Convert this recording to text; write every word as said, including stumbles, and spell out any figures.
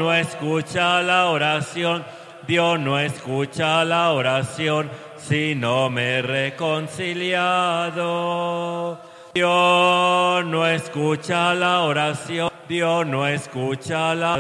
no escucha la oración, Dios no escucha la oración si no me he reconciliado. Dios no escucha la oración, Dios no escucha la